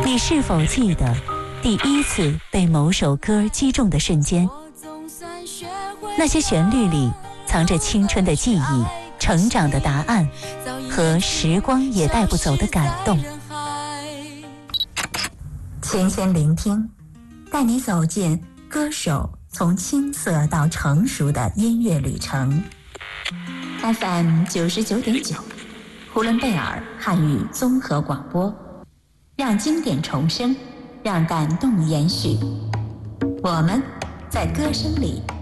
你是否记得第一次被某首歌击中的瞬间？那些旋律里藏着青春的记忆、成长的答案和时光也带不走的感动。轻声聆听，带你走进歌手从青涩到成熟的音乐旅程。FM 99.9，呼伦贝尔汉语综合广播，让经典重生，让感动延续。我们在歌声里